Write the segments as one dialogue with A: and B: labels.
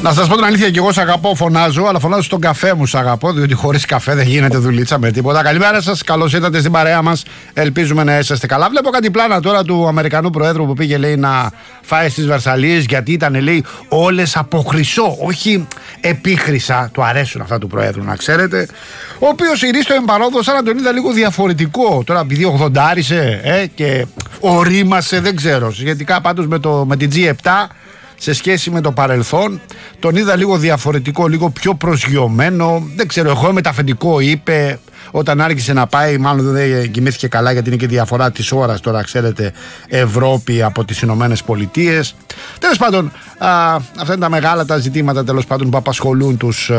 A: Να σας πω την αλήθεια, και εγώ σ' αγαπώ, φωνάζω, αλλά φωνάζω στον καφέ μου, σ' αγαπώ, διότι χωρίς καφέ δεν γίνεται δουλίτσα με τίποτα. Καλημέρα σας, καλώς ήρθατε στην παρέα μας. Ελπίζουμε να είσαστε καλά. Βλέπω κάτι πλάνα τώρα του Αμερικανού Προέδρου που πήγε, λέει, να φάει στις Βερσαλίες, γιατί ήταν, λέει, όλες από χρυσό, όχι επίχρυσα. Του αρέσουν αυτά του Προέδρου, να ξέρετε. Ο οποίος η Ρίστο εμπαρόδο, σαν να τον είδα λίγο διαφορετικό. Τώρα, επειδή 80άρισε και ορίμασε, δεν ξέρω. Σχετικά πάντως με την G7. Σε σχέση με το παρελθόν, τον είδα λίγο διαφορετικό, λίγο πιο προσγειωμένο. Δεν ξέρω, εγώ είμαι αφεντικό, είπε όταν άρχισε να πάει. Μάλλον δεν κοιμήθηκε καλά, γιατί είναι και διαφορά της ώρας τώρα, ξέρετε, Ευρώπη από τις Ηνωμένες Πολιτείες. Τέλος πάντων, αυτά είναι τα μεγάλα τα ζητήματα, τέλος πάντων, που απασχολούν τους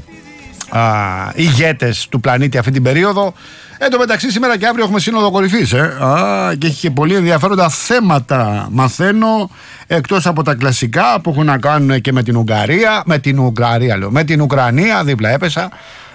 A: ηγέτες του πλανήτη αυτή την περίοδο. Εν τω μεταξύ, σήμερα και αύριο έχουμε σύνοδο κορυφής, και έχει και πολύ ενδιαφέροντα θέματα, μαθαίνω, εκτός από τα κλασικά που έχουν να κάνουν και με την Ουγγαρία, με την Ουκρανία, δίπλα έπεσα.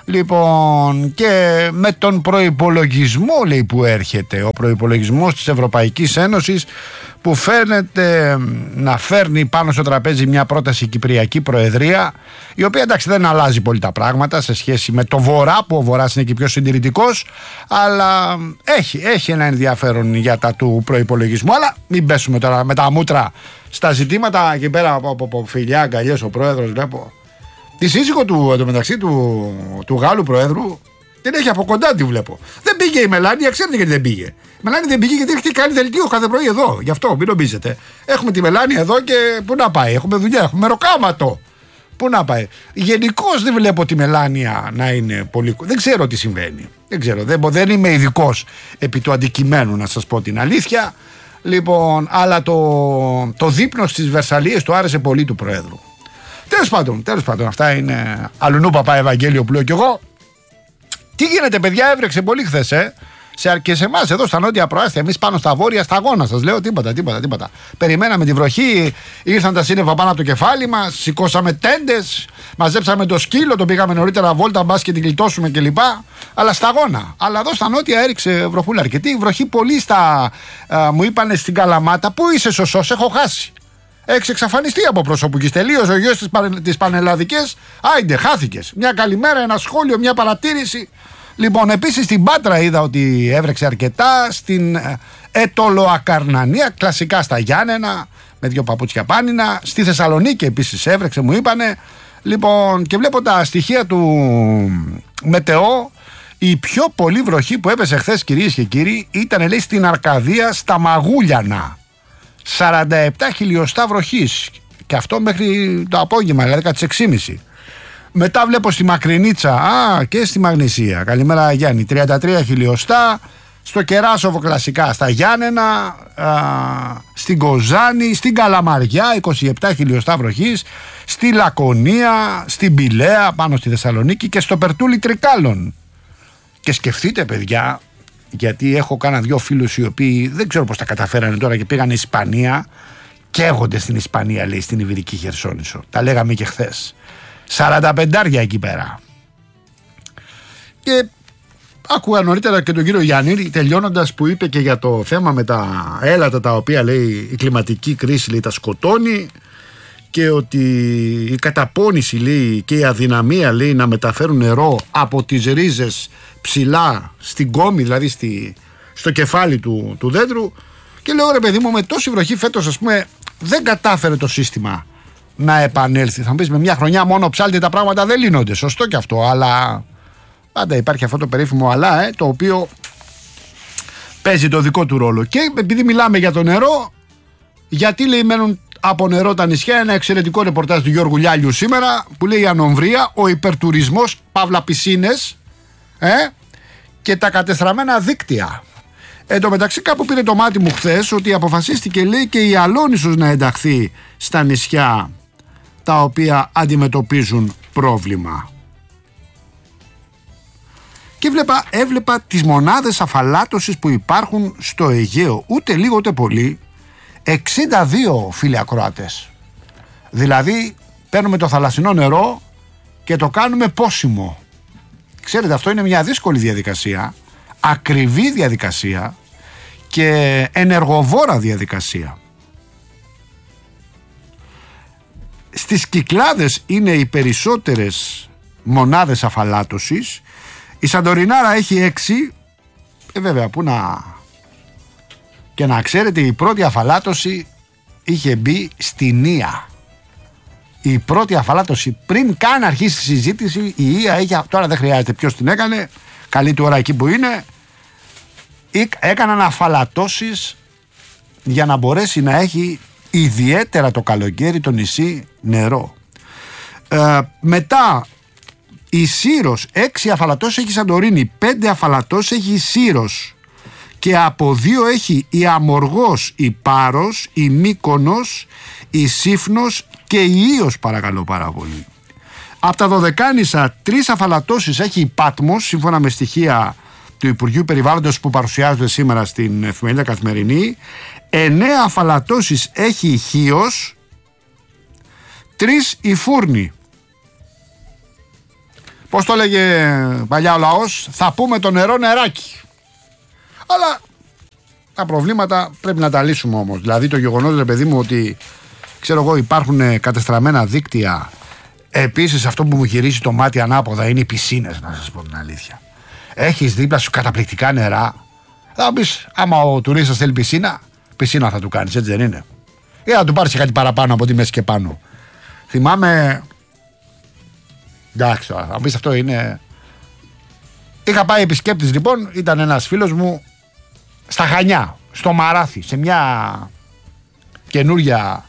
A: Λοιπόν, και με τον προϋπολογισμό, λέει, που έρχεται, ο προϋπολογισμός της Ευρωπαϊκής Ένωσης, που φαίνεται να φέρνει πάνω στο τραπέζι μια πρόταση Κυπριακή Προεδρία, η οποία, εντάξει, δεν αλλάζει πολύ τα πράγματα σε σχέση με το Βορρά, που ο Βορράς είναι και πιο συντηρητικός, αλλά έχει ένα ενδιαφέρον για τα του προϋπολογισμού. Αλλά μην πέσουμε τώρα με τα μούτρα στα ζητήματα. Εκεί πέρα από φιλιά, αγκαλιές, ο πρόεδρος, βλέπω τη σύζυγο του, εντωμεταξύ του Γάλλου Προέδρου, την έχει από κοντά, τη βλέπω. Δεν πήγε η Μελάνια, ξέρετε γιατί δεν πήγε. Η Μελάνια δεν πήγε γιατί έχει κάνει δελτίο κάθε πρωί εδώ. Γι' αυτό μην νομίζετε. Έχουμε τη Μελάνια εδώ και πού να πάει. Έχουμε δουλειά, έχουμε μεροκάματο. Πού να πάει. Γενικώς δεν βλέπω τη Μελάνια να είναι πολύ. Δεν ξέρω τι συμβαίνει. Δεν ξέρω. Δεν είμαι ειδικός επί του αντικειμένου, να σας πω την αλήθεια. Λοιπόν, αλλά το δείπνο στις Βερσαλίες του άρεσε πολύ του Προέδρου. Τέλος πάντων, αυτά είναι αλουνού παπά Ευαγγέλιο που λέω κι εγώ. Τι γίνεται, παιδιά, έβρεξε πολύ χθες, και σε εμάς εδώ στα νότια προάστια. Εμείς πάνω στα βόρεια σταγόνα, σας λέω, τίποτα. Περιμέναμε τη βροχή, ήρθαν τα σύννεφα πάνω από το κεφάλι μας, σηκώσαμε τέντες, μαζέψαμε το σκύλο, το πήγαμε νωρίτερα βόλτα, μπας και την γλιτώσουμε κλπ. Αλλά σταγόνα. Αλλά εδώ στα νότια έριξε βροχούλα αρκετή. Βροχή πολύ μου είπανε στην Καλαμάτα. Πού είσαι, σωσός, έχω χάσει. Έχεις εξαφανιστεί από προσωπικής. Τελείωσε ο γιος της Πανελλαδικές. Άιντε, χάθηκες. Μια καλημέρα, ένα σχόλιο, μια παρατήρηση. Λοιπόν, επίσης στην Πάτρα είδα ότι έβρεξε αρκετά. Στην Ετωλοακαρνανία, κλασικά στα Γιάννενα, με 2 παπούτσια πάνινα. Στη Θεσσαλονίκη επίσης έβρεξε, μου είπανε. Λοιπόν, και βλέπω τα στοιχεία του Μετεό. Η πιο πολύ βροχή που έπεσε χθες, κυρίες και κύριοι, ήταν, λέει, στην Αρκαδία, στα Μαγούλιανα. 47 χιλιοστά βροχής. Και αυτό μέχρι το απόγευμα, δηλαδή κατά τις 6.30. Μετά βλέπω στη Μακρινίτσα και στη Μαγνησία. Καλημέρα, Γιάννη. 33 χιλιοστά. Στο Κεράσοβο, κλασικά στα Γιάννενα. Στην Κοζάνη, στην Καλαμαριά, 27 χιλιοστά βροχής. Στη Λακωνία, στην Πηλαία, πάνω στη Θεσσαλονίκη και στο Περτούλι Τρικάλων. Και σκεφτείτε, παιδιά, γιατί έχω κάνα 2 φίλους οι οποίοι δεν ξέρω πώς τα καταφέρανε τώρα και πήγαν Ισπανία. Καίγονται στην Ισπανία, λέει, στην Ιβηρική Χερσόνησο. Τα λέγαμε και χθες. 45 εκεί πέρα. Και άκουγα νωρίτερα και τον κύριο Γιάννη, τελειώνοντας, που είπε και για το θέμα με τα έλατα, τα οποία, λέει, η κλιματική κρίση, λέει, τα σκοτώνει, και ότι η καταπώνηση, λέει, και η αδυναμία, λέει, να μεταφέρουν νερό από τις ρίζες ψηλά στην κόμη, δηλαδή στο κεφάλι του δέντρου. Και λέω, ρε παιδί μου, με τόση βροχή φέτος, ας πούμε, δεν κατάφερε το σύστημα να επανέλθει. Θα μου πεις, με μια χρονιά μόνο ψάλτη τα πράγματα δεν λύνονται. Σωστό και αυτό, αλλά πάντα υπάρχει αυτό το περίφημο αλλά, το οποίο παίζει το δικό του ρόλο. Και επειδή μιλάμε για το νερό, γιατί, λέει, μένουν από νερό τα νησιά, ένα εξαιρετικό ρεπορτάζ του Γιώργου Λιάλιου σήμερα, που λέει: η ανομβρία, ο υπερτουρισμός, παύλα πισίνες, και τα κατεστραμμένα δίκτυα. Εν τω μεταξύ, κάπου πήρε το μάτι μου χθες ότι αποφασίστηκε, λέει, και η Αλόνισσος να ενταχθεί στα νησιά τα οποία αντιμετωπίζουν πρόβλημα. Και έβλεπα τις μονάδες αφαλάτωσης που υπάρχουν στο Αιγαίο, ούτε λίγο ούτε πολύ, 62, φίλοι ακροατές. Δηλαδή παίρνουμε το θαλασσινό νερό και το κάνουμε πόσιμο. Ξέρετε, αυτό είναι μια δύσκολη διαδικασία, ακριβή διαδικασία και ενεργοβόρα διαδικασία. Στις Κυκλάδες είναι οι περισσότερες μονάδες αφαλάτωσης. Η Σαντορινάρα έχει 6. Βέβαια, πού να... Και να ξέρετε, η πρώτη αφαλάτωση είχε μπει στη Ία. Η πρώτη αφαλάτωση, πριν καν αρχίσει η συζήτηση, η Ία έχει... Τώρα δεν χρειάζεται ποιος την έκανε, καλή του ώρα εκεί που είναι. Έκαναν αφαλατώσεις για να μπορέσει να έχει ιδιαίτερα το καλοκαίρι το νησί νερό. Μετά η Σύρος, 6 αφαλατώσεις έχει η Σαντορίνη, 5 αφαλατώσεις έχει η Σύρος και από 2 έχει η Αμοργός, η Πάρος, η Μύκονος, η Σύφνος και η Ίος, παρακαλώ πάρα πολύ. Από τα Δωδεκάνησα 3 αφαλατώσεις έχει η Πάτμος, σύμφωνα με στοιχεία του Υπουργείου Περιβάλλοντος που παρουσιάζονται σήμερα στην εφημερίδα Καθημερινή. 9 αφαλατώσεις έχει η Χίος, 3 η Φούρνη. Πώς το έλεγε παλιά ο λαός, θα πούμε το νερό νεράκι. Αλλά τα προβλήματα πρέπει να τα λύσουμε όμως. Δηλαδή το γεγονός, ρε παιδί μου, ότι ξέρω εγώ υπάρχουν κατεστραμμένα δίκτυα. Επίσης αυτό που μου γυρίζει το μάτι ανάποδα είναι οι πισίνες, να σας πω την αλήθεια. Έχεις δίπλα σου καταπληκτικά νερά. Θα πεις, άμα ο τουρίστας θέλει πισίνα, πισίνα θα του κάνεις, έτσι δεν είναι? Ή να του πάρεις κάτι παραπάνω από τη μέση και πάνω. Θυμάμαι. Εντάξει τώρα, θα πεις αυτό είναι. Είχα πάει επισκέπτης λοιπόν, ήταν ένας φίλος μου στα Χανιά, στο Μαράθι, σε μια καινούρια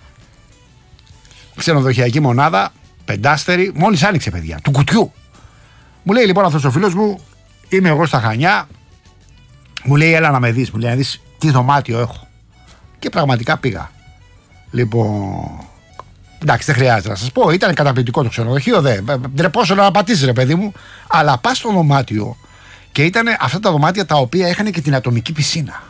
A: ξενοδοχειακή μονάδα, πεντάστερη, μόλις άνοιξε, παιδιά, του κουτιού. Μου λέει λοιπόν αυτός ο φίλος μου, είμαι εγώ στα Χανιά, μου λέει έλα να με δεις, μου λέει να δεις τι δωμάτιο έχω. Και πραγματικά πήγα. Λοιπόν, εντάξει, δεν χρειάζεται να σας πω, ήταν καταπληκτικό το ξενοδοχείο, δεν ντρεπόσαι να πατήσεις, ρε παιδί μου, αλλά πας στο δωμάτιο και ήταν αυτά τα δωμάτια τα οποία είχαν και την ατομική πισίνα.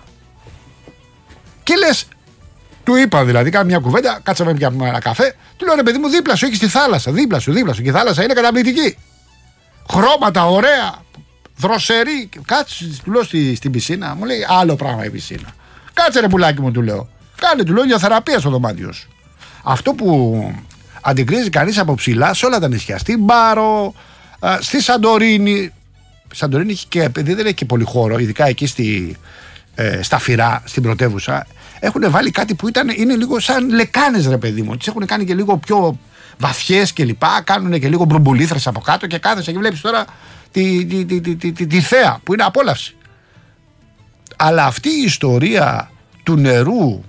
A: Και λες, του είπα δηλαδή, κάνω μια κουβέντα, κάτσαμε ένα καφέ, του λέω ρε παιδί μου, δίπλα σου έχεις τη θάλασσα, δίπλα σου, και η θάλασσα είναι καταπληκτική. Χρώματα, ωραία, δροσερή. Κάτσε, του λέω στην πισίνα, μου λέει άλλο πράγμα η πισίνα. Κάτσε ρε πουλάκι μου, του λέω. Κάνε, του λέω, για θεραπεία στο δωμάτιο σου. Αυτό που αντικρίζει κανείς από ψηλά σε όλα τα νησιά, στην Πάρο, στη Σαντορίνη. Η Σαντορίνη έχει και, επειδή δεν έχει και πολύ χώρο, ειδικά εκεί στα Φυρά, στην πρωτεύουσα, έχουν βάλει κάτι που είναι λίγο σαν λεκάνες, ρε παιδί μου. Τις έχουν κάνει και λίγο βαθιές και λοιπά, κάνουν και λίγο μπρουμπουλήθρες από κάτω και κάθεσαι και βλέπεις τώρα τη θέα που είναι απόλαυση. Αλλά αυτή η ιστορία του νερού,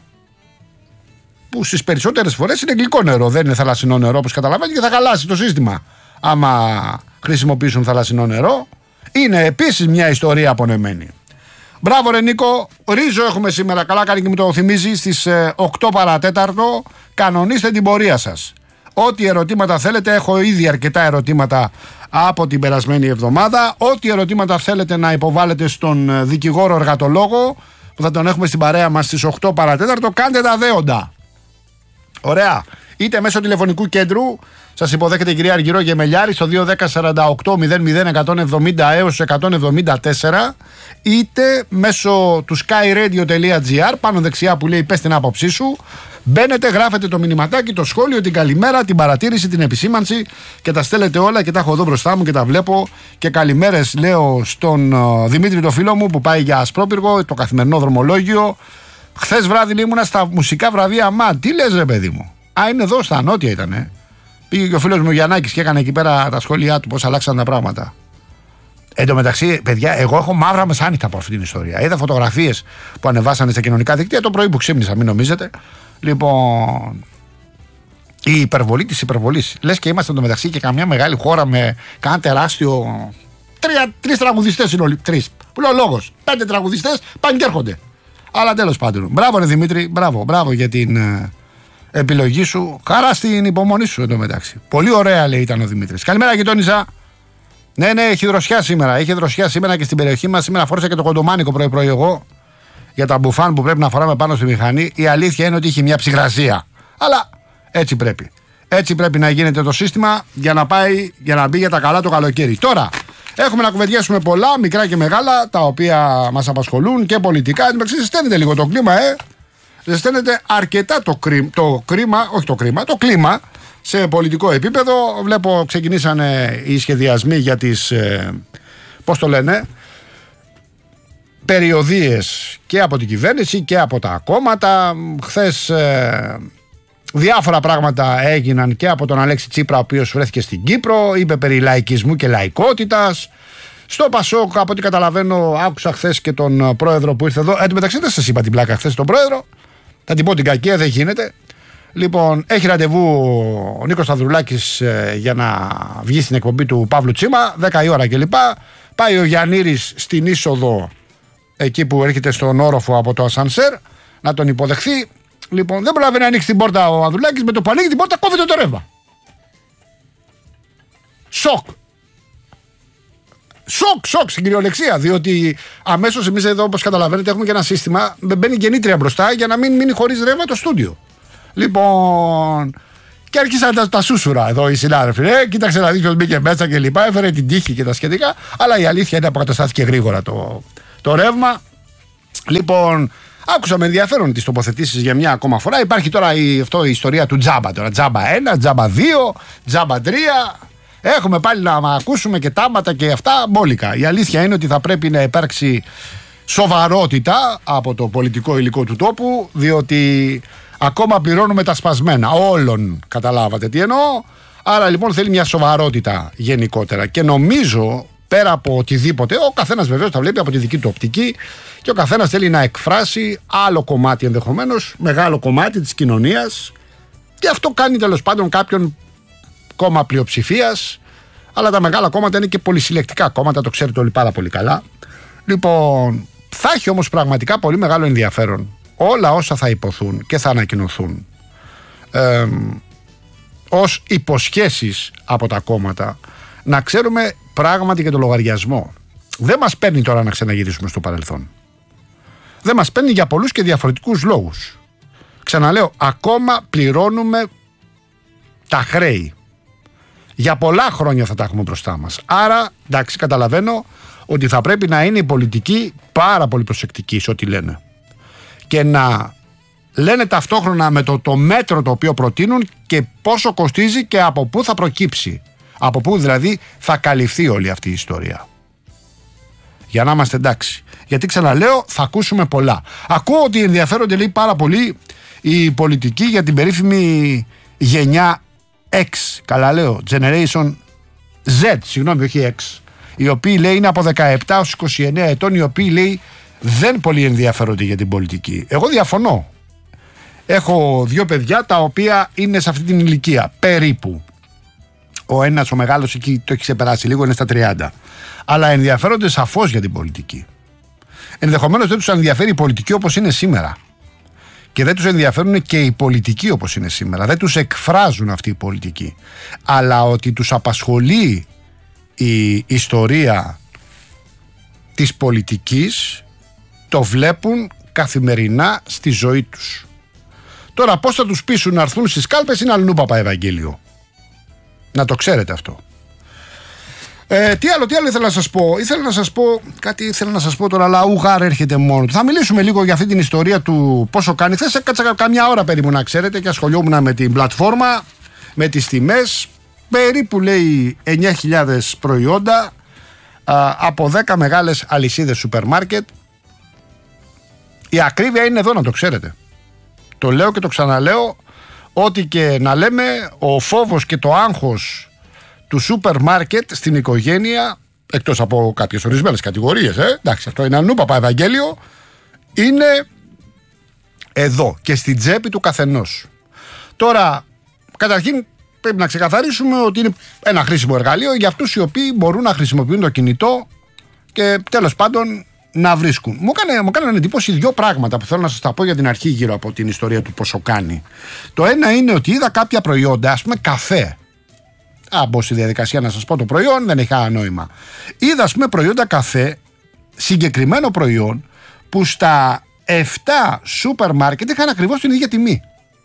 A: που στις περισσότερες φορές είναι γλυκό νερό, δεν είναι θαλασσινό νερό όπως καταλαβαίνετε, και θα χαλάσει το σύστημα άμα χρησιμοποιήσουν θαλασσινό νερό, είναι επίσης μια ιστορία απονεμένη. Μπράβο ρε Νίκο, ρίζο έχουμε σήμερα, καλά κάνει και μου το θυμίζει, στις 8 παρατέταρτο, κανονίστε την πορεία σας. Ό,τι ερωτήματα θέλετε, έχω ήδη αρκετά ερωτήματα από την περασμένη εβδομάδα. Ό,τι ερωτήματα θέλετε να υποβάλλετε στον δικηγόρο εργατολόγο, που θα τον έχουμε στην παρέα μας στις 8 παρατέταρτο, κάντε τα δέοντα. Ωραία. Είτε μέσω τηλεφωνικού κέντρου, σας υποδέχεται η κυρία Αργυρό Γεμελιάρη στο 210-48-00-170 έως 174, είτε μέσω του skyradio.gr, πάνω δεξιά που λέει πες την άποψή σου. Μπαίνετε, γράφετε το μηνυματάκι, το σχόλιο, την καλημέρα, την παρατήρηση, την επισήμανση και τα στέλνετε όλα και τα έχω εδώ μπροστά μου και τα βλέπω. Και καλημέρες λέω στον Δημήτρη το φίλο μου που πάει για Ασπρόπυργο, το καθημερινό δρομολόγιο. Χθες βράδυ ήμουνα στα μουσικά βραβεία ΜΑΤ. Τι λες ρε παιδί μου? Είναι εδώ στα νότια ήτανε. Πήγε και ο φίλος μου Γιαννάκης και έκανε εκεί πέρα τα σχόλιά του πώς αλλάξαν τα πράγματα. Εν τω μεταξύ, παιδιά, εγώ έχω μαύρα μεσάνυχτα από αυτή την ιστορία. Είδα φωτογραφίες που ανεβάσανε στα κοινωνικά δίκτυα το πρωί που ξύπνησα, μην νομίζετε. Λοιπόν, η υπερβολή της υπερβολής. Λες και είμαστε εν τω μεταξύ και καμιά μεγάλη χώρα με κανένα τεράστιο. Τρεις τραγουδιστές είναι όλοι. Τρεις. Που λέω λόγος. 5 τραγουδιστές πάνε και έρχονται. Αλλά τέλος πάντων. Μπράβο, ρε Δημήτρη, μπράβο για την επιλογή σου. Χαρά στην υπομονή σου εν τω μεταξύ. Πολύ ωραία λέει ήταν ο Δημήτρης. Καλημέρα, γειτόνισσα. Ναι, έχει δροσιά σήμερα. Έχει δροσιά σήμερα και στην περιοχή μας. Σήμερα φόρεσα και το κοντομάνικο πρωί εγώ για τα μπουφάν που πρέπει να φοράμε πάνω στη μηχανή. Η αλήθεια είναι ότι είχε μια ψυγρασία. Αλλά έτσι πρέπει. Έτσι πρέπει να γίνεται το σύστημα για να μπει για τα καλά το καλοκαίρι. Τώρα έχουμε να κουβεντιάσουμε πολλά, μικρά και μεγάλα, τα οποία μας απασχολούν και πολιτικά. Ζεσταίνεται λίγο το κλίμα, Ζεσταίνεται αρκετά το κλίμα. σε πολιτικό επίπεδο. Βλέπω ξεκινήσανε οι σχεδιασμοί για τις, πώς το λένε, περιοδίες και από την κυβέρνηση και από τα κόμματα. Χθες διάφορα πράγματα έγιναν και από τον Αλέξη Τσίπρα, ο οποίος βρέθηκε στην Κύπρο, είπε περί λαϊκισμού και λαϊκότητας. Στο Πασόκ, από ό,τι καταλαβαίνω, άκουσα χθες και τον πρόεδρο που ήρθε εδώ. Εν τω μεταξύ δεν σας είπα την πλάκα χθες τον πρόεδρο. Θα την πω την κακία, δεν γίνεται. Λοιπόν, έχει ραντεβού ο Νίκος Σταυρουλάκης για να βγει στην εκπομπή του Παύλου Τσίμα, 10 η ώρα κλπ. Πάει ο Γιαννήρης στην είσοδο, εκεί που έρχεται στον όροφο από το ασανσέρ, να τον υποδεχθεί. Λοιπόν, δεν προλαβαίνει να ανοίξει την πόρτα ο Ανδρουλάκης, με το που ανοίγει την πόρτα κόβεται το ρεύμα. Σοκ στην κυριολεξία, διότι αμέσως εμείς εδώ, όπως καταλαβαίνετε, έχουμε και ένα σύστημα, μπαίνει γεννήτρια μπροστά για να μην μείνει χωρίς ρεύμα το στούντιο. Λοιπόν, και άρχισαν τα σούσουρα εδώ οι συνάδελφοι. Κοίταξε να δει ποιος μπήκε μέσα και λοιπά, έφερε την τύχη και τα σχετικά. Αλλά η αλήθεια είναι αποκαταστάθηκε γρήγορα το ρεύμα. Λοιπόν, άκουσα με ενδιαφέρον τις τοποθετήσεις για μια ακόμα φορά. Υπάρχει τώρα η ιστορία του τζάμπα. Τώρα τζάμπα 1, τζάμπα 2, τζάμπα 3. Έχουμε πάλι να ακούσουμε και τάματα και αυτά μπόλικα. Η αλήθεια είναι ότι θα πρέπει να υπάρξει σοβαρότητα από το πολιτικό υλικό του τόπου, διότι ακόμα πληρώνουμε τα σπασμένα όλων. Καταλάβατε τι εννοώ. Άρα λοιπόν θέλει μια σοβαρότητα γενικότερα. Και νομίζω, πέρα από οτιδήποτε, ο καθένας βεβαίως τα βλέπει από τη δική του οπτική και ο καθένας θέλει να εκφράσει άλλο κομμάτι, ενδεχομένως μεγάλο κομμάτι της κοινωνίας, και αυτό κάνει τέλος πάντων κάποιον κόμμα πλειοψηφίας. Αλλά τα μεγάλα κόμματα είναι και πολυσυλλεκτικά κόμματα, το ξέρετε όλοι πάρα πολύ καλά. Λοιπόν, θα έχει όμως πραγματικά πολύ μεγάλο ενδιαφέρον όλα όσα θα υποθούν και θα ανακοινωθούν ως υποσχέσεις από τα κόμματα, να ξέρουμε πράγματι και το λογαριασμό. Δεν μας παίρνει τώρα να ξαναγυρίσουμε στο παρελθόν. Δεν μας παίρνει για πολλούς και διαφορετικούς λόγους. Ξαναλέω, ακόμα πληρώνουμε τα χρέη. Για πολλά χρόνια θα τα έχουμε μπροστά μας. Άρα, εντάξει, καταλαβαίνω ότι θα πρέπει να είναι οι πολιτικοί πάρα πολύ προσεκτικοί σε ό,τι λένε. Και να λένε ταυτόχρονα με το μέτρο το οποίο προτείνουν και πόσο κοστίζει και από πού θα προκύψει. Από πού δηλαδή θα καλυφθεί όλη αυτή η ιστορία. Για να είμαστε εντάξει. Γιατί ξαναλέω, θα ακούσουμε πολλά. Ακούω ότι ενδιαφέρονται, λέει, πάρα πολύ οι πολιτικοί για την περίφημη γενιά X. Καλά λέω, Generation Z, συγγνώμη, όχι X. Οι οποίοι, λέει, είναι από 17 έως 29 ετών, οι οποίοι, λέει, δεν πολύ ενδιαφέρονται για την πολιτική. Εγώ διαφωνώ. Έχω 2 παιδιά τα οποία είναι σε αυτή την ηλικία, περίπου. Ο ένας, ο μεγάλος, εκεί το έχει ξεπεράσει λίγο, είναι στα 30. Αλλά ενδιαφέρονται σαφώς για την πολιτική. Ενδεχομένως δεν τους ενδιαφέρει η πολιτική όπως είναι σήμερα. Και δεν τους ενδιαφέρουν και οι πολιτικοί όπως είναι σήμερα. Δεν τους εκφράζουν αυτή η πολιτική. Αλλά ότι τους απασχολεί η ιστορία της πολιτικής, το βλέπουν καθημερινά στη ζωή τους. Τώρα πώς θα τους πείσουν να έρθουν στις κάλπες είναι αλλού Παπαευαγγέλιο. Να το ξέρετε αυτό. Τι άλλο ήθελα να σας πω. Ήθελα να σας πω τώρα, αλλά ουγάρ έρχεται μόνο του. Θα μιλήσουμε λίγο για αυτή την ιστορία του πόσο κάνει. Χθες έκατσα καμιά ώρα περίπου, να ξέρετε, και ασχολιόμουν με την πλατφόρμα, με τις τιμές. Περίπου, λέει, 9.000 προϊόντα από 10 μεγάλες αλυσίδες σούπερ μάρκετ. Η ακρίβεια είναι εδώ, να το ξέρετε. Το λέω και το ξαναλέω. Ό,τι και να λέμε, ο φόβος και το άγχος του σούπερ μάρκετ στην οικογένεια, εκτός από κάποιες ορισμένες κατηγορίες, εντάξει, αυτό είναι αλλού Παπαευαγγέλιο, είναι εδώ και στην τσέπη του καθενός. Τώρα, καταρχήν πρέπει να ξεκαθαρίσουμε ότι είναι ένα χρήσιμο εργαλείο για αυτούς οι οποίοι μπορούν να χρησιμοποιούν το κινητό και τέλος πάντων να βρίσκουν. Μου έκανε εντύπωση 2 πράγματα που θέλω να σας τα πω για την αρχή γύρω από την ιστορία του πόσο κάνει. Το ένα είναι ότι είδα κάποια προϊόντα, ας πούμε καφέ. Μπω στη διαδικασία να σας πω το προϊόν, δεν έχει νόημα. Είδα, ας πούμε, προϊόντα καφέ, συγκεκριμένο προϊόν, που στα 7 σούπερ μάρκετ είχαν ακριβώς την ίδια τιμή.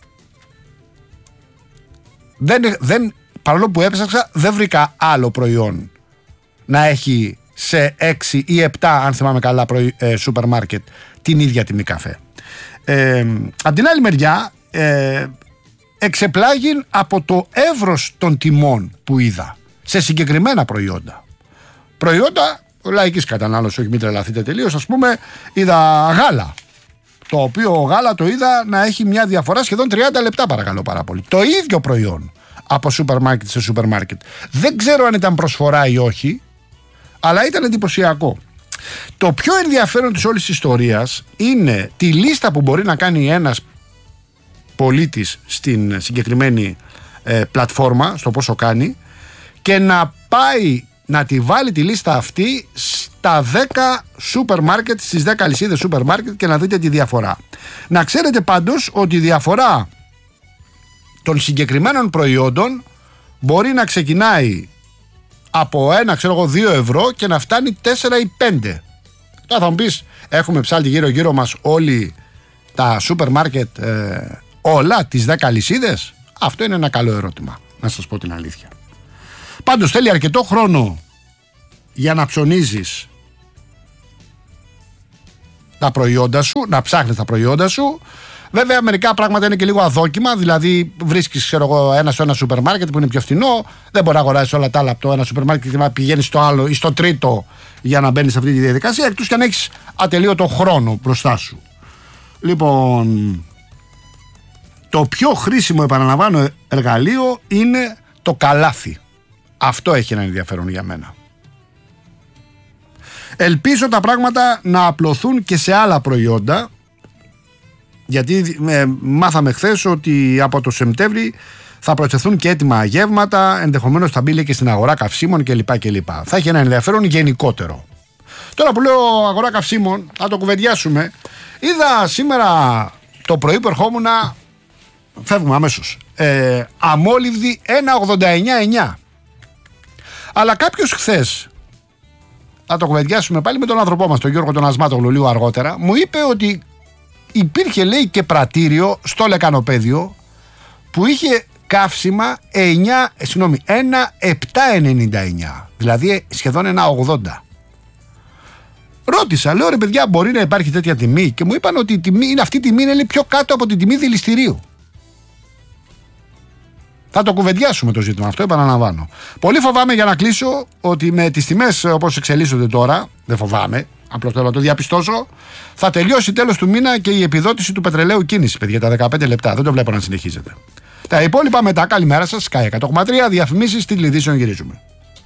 A: Παρόλο που έψαξα, δεν βρήκα άλλο προϊόν να έχει σε 6 ή 7, αν θυμάμαι καλά, σούπερ μάρκετ την ίδια τιμή καφέ. Απ' την άλλη μεριά, εξεπλάγει από το εύρος των τιμών που είδα σε συγκεκριμένα προϊόντα. Προϊόντα λαϊκής κατανάλωσης, όχι μην τρελαθείτε τελείως. Ας πούμε, είδα γάλα, το οποίο γάλα το είδα να έχει μια διαφορά σχεδόν 30 λεπτά, παρακαλώ πάρα πολύ. Το ίδιο προϊόν από σούπερ μάρκετ σε σούπερ μάρκετ. Δεν ξέρω αν ήταν προσφορά ή όχι, αλλά ήταν εντυπωσιακό. Το πιο ενδιαφέρον της όλης της ιστορίας είναι τη λίστα που μπορεί να κάνει ένας πολίτης στην συγκεκριμένη πλατφόρμα, στο πόσο κάνει, και να πάει να τη βάλει τη λίστα αυτή στα 10 σούπερ μάρκετ, στις 10 αλυσίδες σούπερ μάρκετ, και να δείτε τη διαφορά. Να ξέρετε πάντως ότι η διαφορά των συγκεκριμένων προϊόντων μπορεί να ξεκινάει από 2 ευρώ και να φτάνει 4 ή 5. Τώρα θα μου πεις, έχουμε ψάλτη γύρω μας όλοι τα σούπερ μάρκετ, όλα τις 10 αλυσίδες? Αυτό είναι ένα καλό ερώτημα, να σας πω την αλήθεια. Πάντως θέλει αρκετό χρόνο για να ψωνίζεις τα προϊόντα σου, να ψάχνεις τα προϊόντα σου. Βέβαια, μερικά πράγματα είναι και λίγο αδόκιμα. Δηλαδή, βρίσκεις ένα σούπερ μάρκετ που είναι πιο φθηνό. Δεν μπορεί να αγοράσεις όλα τα άλλα από το ένα σούπερ μάρκετ και να πηγαίνεις στο άλλο ή στο τρίτο για να μπαίνεις σε αυτή τη διαδικασία. Εκτός και αν έχεις ατελείωτο χρόνο μπροστά σου. Λοιπόν, το πιο χρήσιμο, επαναλαμβάνω, εργαλείο είναι το καλάθι. Αυτό έχει ένα ενδιαφέρον για μένα. Ελπίζω τα πράγματα να απλωθούν και σε άλλα προϊόντα, γιατί μάθαμε χθες ότι από το Σεπτέμβρη θα προσθεθούν και έτοιμα γεύματα, ενδεχομένως θα μπει και στην αγορά καυσίμων κλπ. Θα έχει ένα ενδιαφέρον γενικότερο. Τώρα που λέω αγορά καυσίμων, θα το κουβεντιάσουμε. Είδα σήμερα το πρωί που ερχόμουν, φεύγουμε αμέσως, αμόλυβδη 1,89,9. Αλλά κάποιος χθες, θα το κουβεντιάσουμε πάλι με τον άνθρωπό μας, τον Γιώργο τον Ασμάτογλου, λίγο αργότερα, μου είπε ότι υπήρχε, λέει, και πρατήριο στο λεκανοπέδιο που είχε καύσιμα 1,799, δηλαδή σχεδόν 1,80. Ρώτησα, λέω, ρε παιδιά, μπορεί να υπάρχει τέτοια τιμή? Και μου είπαν ότι αυτή η τιμή είναι πιο κάτω από την τιμή δηληστηρίου. Θα το κουβεντιάσουμε το ζήτημα αυτό, επαναλαμβάνω. Πολύ φοβάμαι, για να κλείσω, ότι με τις τιμές όπως εξελίσσονται τώρα, δεν φοβάμαι, απλώς θέλω να το διαπιστώσω, θα τελειώσει τέλος του μήνα και η επιδότηση του πετρελαίου κίνηση, παιδιά, τα 15 λεπτά. Δεν το βλέπω να συνεχίζεται. Τα υπόλοιπα μετά, καλημέρα σας, Sky 100,3, διαφημίσεις, τίτλοι ειδήσεων, γυρίζουμε.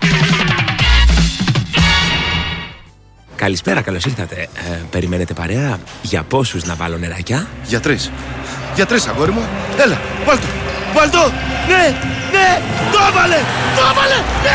B: Καλησπέρα, καλώς ήρθατε. Περιμένετε παρέα? Για πόσους να βάλω νεράκια?
C: Για 3. Για 3, αγόρι μου. Έλα, βάλ' το. Βάλ' το. Ναι, ναι, το έβαλε, ναι!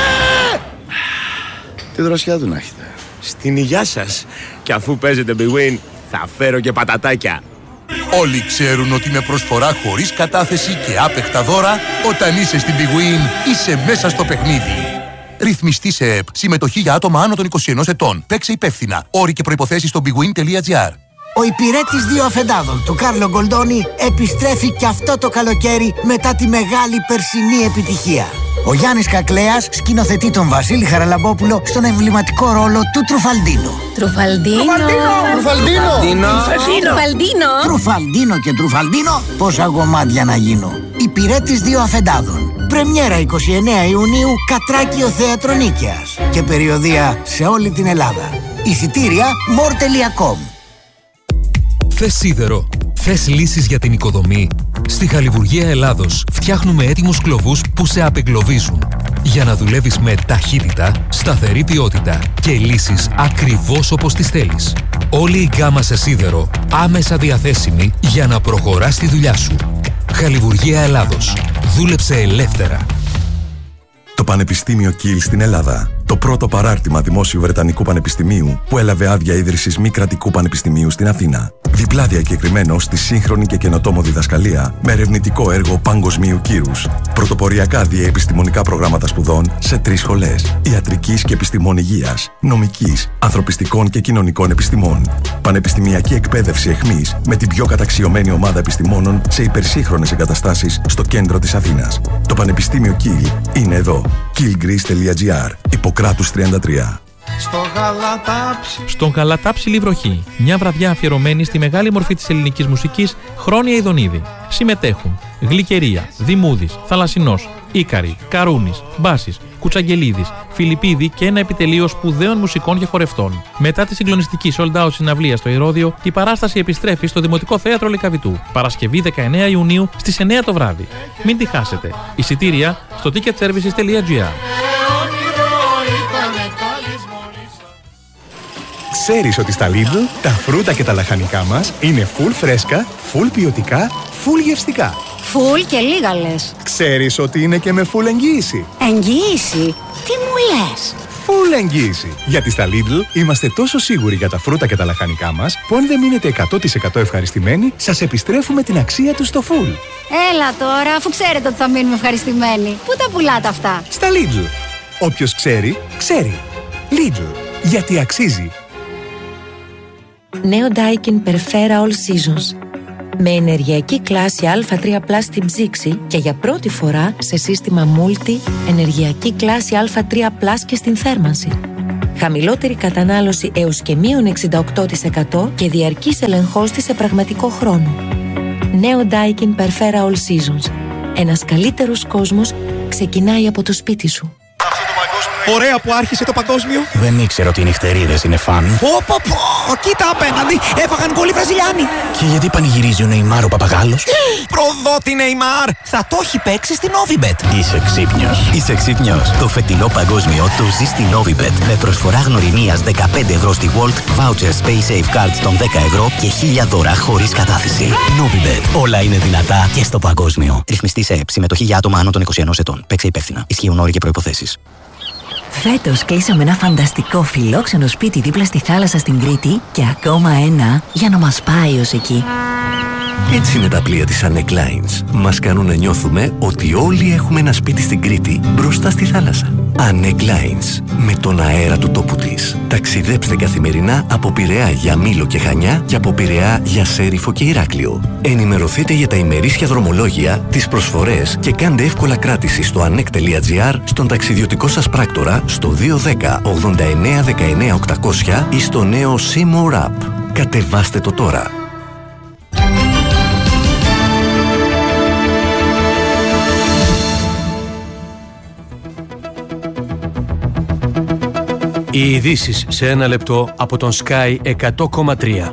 C: Τι δροσιά του να έχετε.
B: Στην υγειά σας. Και αφού παίζετε Big Win, θα φέρω και πατατάκια.
D: Όλοι ξέρουν ότι με προσφορά χωρίς κατάθεση και άπεχτα δώρα, όταν είσαι στην Big Win, είσαι μέσα στο παιχνίδι. Ρυθμιστή σε ΕΠ. Συμμετοχή για άτομα άνω των 21 ετών. Παίξε υπεύθυνα. Όροι και προϋποθέσεις στο bigwin.gr.
E: Ο υπηρέτης 2 αφεντάδων του Κάρλο Γκολντόνι επιστρέφει και αυτό το καλοκαίρι μετά τη μεγάλη περσινή επιτυχία. Ο Γιάννης Κακλέας σκηνοθετεί τον Βασίλη Χαραλαμπόπουλο στον εμβληματικό ρόλο του Τρουφαλντίνο. Τρουφαλντίνο και Τρουφαλντίνο, πόσα γομάτια να γίνω. Υπηρέτης 2 αφεντάδων. Πρεμιέρα 29 Ιουνίου, Κατράκιο Θέατρο Νίκαιας. Και περιοδεία σε όλη την Ελλάδα. Εισιτήρια more.com.
F: Θες σίδερο? Θες λύσεις για την οικοδομή? Στη Χαλιβουργία Ελλάδος φτιάχνουμε έτοιμους κλωβούς που σε απεγκλωβίζουν για να δουλεύεις με ταχύτητα, σταθερή ποιότητα και λύσεις ακριβώς όπως τις θέλεις. Όλη η γκάμα σε σίδερο άμεσα διαθέσιμη για να προχωράς τη δουλειά σου. Χαλιβουργία Ελλάδος. Δούλεψε ελεύθερα.
G: Το Πανεπιστήμιο Κιλ στην Ελλάδα. Το πρώτο παράρτημα Δημόσιου Βρετανικού Πανεπιστημίου που έλαβε άδεια ίδρυσης μη κρατικού πανεπιστημίου στην Αθήνα. Διπλά διακεκριμένο στη σύγχρονη και καινοτόμο διδασκαλία με ερευνητικό έργο παγκοσμίου κύρους. Πρωτοποριακά διαεπιστημονικά προγράμματα σπουδών σε 3 σχολές. Ιατρικής και επιστημών υγείας, νομικής, ανθρωπιστικών και κοινωνικών επιστημών. Πανεπιστημιακή εκπαίδευση εχμής με την πιο καταξιωμένη ομάδα επιστημόνων σε υπερσύγχρονες εγκαταστάσεις στο κέντρο της Αθήνας. Το Πανεπιστήμιο Κιλ είναι εδώ. killgreece.gr. Ιπποκράτους 33.
H: Στον Γαλατάψιλη βροχή, μια βραδιά αφιερωμένη στη μεγάλη μορφή της ελληνικής μουσικής, Χρόνια Ιδονίδη. Συμμετέχουν Γλυκερία, Δημούδης, Θαλασσινός, Ίκαρη, Καρούνης, Μπάσης, Κουτσαγγελίδης, Φιλιππίδη και ένα επιτελείο σπουδαίων μουσικών και χορευτών. Μετά τη συγκλονιστική sold out συναυλία στο Ηρώδειο, η παράσταση επιστρέφει στο Δημοτικό Θέατρο Λυκαβητού, Παρασκευή 19 Ιουνίου στις 9 το βράδυ. Μην τη χάσετε. Εισιτήρια στο ticketservices.gr.
I: Ξέρεις ότι στα Lidl τα φρούτα και τα λαχανικά μας είναι full φρέσκα, full ποιοτικά, full γευστικά.
J: Full και λίγα λες.
I: Ξέρεις ότι είναι και με full εγγύηση.
J: Εγγύηση? Τι μου λες?
I: Full εγγύηση. Γιατί στα Lidl είμαστε τόσο σίγουροι για τα φρούτα και τα λαχανικά μας που αν δεν μείνετε 100% ευχαριστημένοι, σας επιστρέφουμε την αξία τους στο full.
J: Έλα τώρα, αφού ξέρετε ότι θα μείνουμε ευχαριστημένοι. Πού τα πουλάτε αυτά?
I: Στα Lidl. Όποιος ξέρει, ξέρει. Lidl. Γιατί αξίζει.
K: Νέο Daikin Perfera All Seasons. Με ενεργειακή κλάση Α3+ στην ψήξη και για πρώτη φορά σε σύστημα Multi ενεργειακή κλάση Α3+ και στην θέρμανση. Χαμηλότερη κατανάλωση έως και -68% και διαρκής ελεγχός της σε πραγματικό χρόνο. Νέο Daikin Perfera All Seasons. Ένας καλύτερος κόσμος ξεκινάει από το σπίτι σου.
L: Ωραία που άρχισε το παγκόσμιο.
M: Δεν ήξερα ότι οι νυχτερίδες είναι φαν.
L: Κοίτα απέναντι, έφαγαν γκολ οι Βραζιλιάνοι.
M: Και γιατί πανηγυρίζει ο Νεϊμάρ ο παπαγάλος?
L: Προδότη Νεϊμάρ, θα το έχει παίξει στην Novibet.
M: Είσαι ξύπνιος. Είσαι ξύπνιος. Το φετινό παγκόσμιο το ζει στην Novibet. Με προσφορά γνωριμίας 15 ευρώ στη Volt, voucher Space Safe Card των 10 ευρώ και 1000 δώρα χωρίς κατάθεση. Novibet. Όλα είναι δυνατά και στο παγκόσμιο. Ρυθμιστή σε ΕΠ. Συμμετοχή για άτομα άνω των 21 ετών. Παίξε υπεύθυνα. Ισχύουν όροι και προϋποθέσεις.
N: Φέτος κλείσαμε ένα φανταστικό φιλόξενο σπίτι δίπλα στη θάλασσα στην Κρήτη και ακόμα ένα για να μας πάει ως εκεί.
O: Έτσι είναι τα πλοία της Annec Lines. Μας κάνουν να νιώθουμε ότι όλοι έχουμε ένα σπίτι στην Κρήτη μπροστά στη θάλασσα. Annec Lines. Με τον αέρα του τόπου της. Ταξιδέψτε καθημερινά από Πειραιά για Μήλο και Χανιά και από Πειραιά για Σέριφο και Ηράκλειο. Ενημερωθείτε για τα ημερήσια δρομολόγια, τις προσφορές και κάντε εύκολα κράτηση στο annec.gr, στον ταξιδιωτικό σας πράκτορα, στο 210 89 19 800 ή στο νέο Seymour App. Κατεβάστε το τώρα.
P: Οι ειδήσεις σε ένα λεπτό από τον Sky 100,3.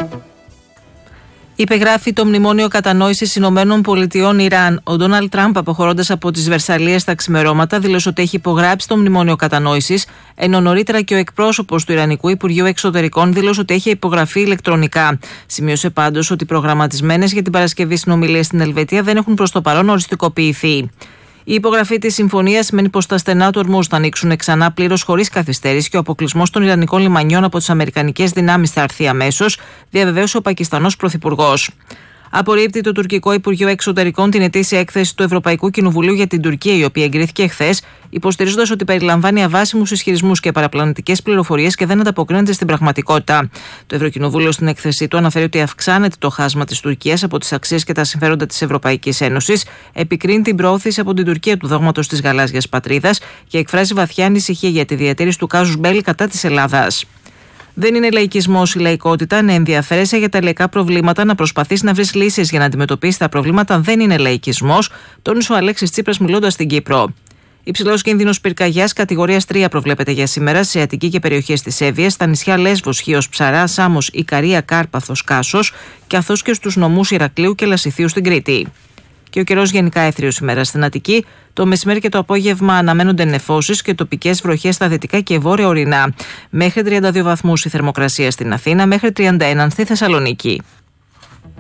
Q: Υπεγράφει το Μνημόνιο Κατανόησης Ηνωμένων Πολιτειών Ιράν. Ο Ντόναλντ Τραμπ, αποχωρώντας από τις Βερσαλλίες στα ξημερώματα, δήλωσε ότι έχει υπογράψει το Μνημόνιο Κατανόησης, ενώ νωρίτερα και ο εκπρόσωπος του Ιρανικού Υπουργείου Εξωτερικών δήλωσε ότι έχει υπογραφεί ηλεκτρονικά. Σημείωσε πάντως ότι οι προγραμματισμένες για την Παρασκευή συνομιλίες στην Ελβετία δεν έχουν προς το παρόν οριστικοποιηθεί. Η υπογραφή της συμφωνίας σημαίνει πως τα στενά του ορμούς θα ανοίξουν ξανά πλήρως χωρίς καθυστέρηση και ο αποκλεισμός των Ιρανικών λιμανιών από τις αμερικανικές δυνάμεις θα έρθει αμέσως, διαβεβαίωσε ο Πακιστανός Πρωθυπουργός. Απορρίπτει το τουρκικό Υπουργείο Εξωτερικών την ετήσια έκθεση του Ευρωπαϊκού Κοινοβουλίου για την Τουρκία, η οποία εγκρίθηκε χθες, υποστηρίζοντας ότι περιλαμβάνει αβάσιμους ισχυρισμούς και παραπλανητικές πληροφορίες και δεν ανταποκρίνεται στην πραγματικότητα. Το Ευρωκοινοβούλιο στην έκθεσή του αναφέρει ότι αυξάνεται το χάσμα της Τουρκίας από τις αξίες και τα συμφέροντα της Ευρωπαϊκής Ένωσης, επικρίνει την προώθηση από την Τουρκία του δόγματος της γαλάζιας πατρίδας και εκφράζει βαθιά ανησυχία για τη διατήρηση του κάζους μπέλι κατά της Ελλάδας. Δεν είναι λαϊκισμός η λαϊκότητα, να ενδιαφέρεσαι για τα λαϊκά προβλήματα, να προσπαθείς να βρεις λύσεις για να αντιμετωπίσεις τα προβλήματα δεν είναι λαϊκισμός, τόνισε ο Αλέξης Τσίπρας μιλώντας στην Κύπρο. Υψηλός κίνδυνος πυρκαγιάς κατηγορίας 3 προβλέπεται για σήμερα σε Αττική και περιοχές της Εύβοιας, στα νησιά Λέσβος, Χίος, Ψαρά, Σάμος, Ικαρία, Κάρπαθος, Κάσος, καθώς και στους νομούς Ηρακλείου και Λασιθίου στην Κρήτη. Και ο καιρός γενικά έθριος σήμερα στην Αττική. Το μεσημέρι και το απόγευμα αναμένονται νεφώσεις και τοπικές βροχές στα δυτικά και βόρεια ορεινά. Μέχρι 32 βαθμούς η θερμοκρασία στην Αθήνα, μέχρι 31 στη Θεσσαλονίκη.